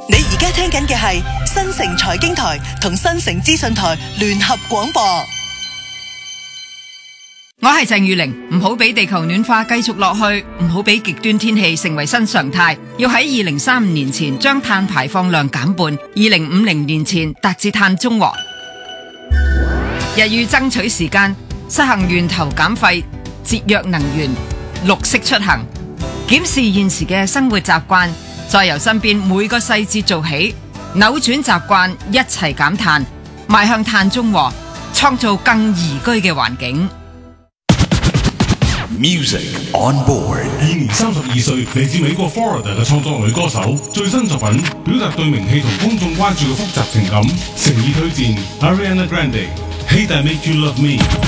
你而家聽緊嘅係新城財經台同新城資訊台聯合廣播。 我係鄭裕玲，唔好俾地球暖化繼續落去，唔好俾極端天氣成為新常態，要喺2035年前將碳排放量減半，2050年前達至碳中和。日欲爭取時間，實行源頭減廢、節約能源、綠色出行，檢視現時嘅生活習慣，再由身邊每個細節做起，扭轉習慣，一齊減碳，邁向碳中和，創造更宜居嘅環境。 Music on board。 現年32歲，嚟自美國 Florida 嘅創作女歌手，最新作品表達對名氣同公眾關注嘅複雜情感，誠意推薦 Ariana Grande，Hate That Make You Love Me。